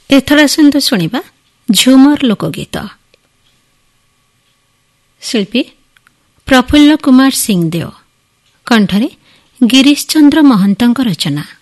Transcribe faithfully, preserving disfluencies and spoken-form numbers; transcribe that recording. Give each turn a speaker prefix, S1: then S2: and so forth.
S1: ଏଥର ଆସନ୍ତୁ ଶୁଣିବା ଝୁମର ଲୋକଗୀତ। ଶିଳ୍ପୀ ପ୍ରଫୁଲ୍ଲ କୁମାର ସିଂଦେଓ, କଣ୍ଠରେ ଗିରୀଶ ଚନ୍ଦ୍ର ମହନ୍ତଙ୍କ ରଚନା।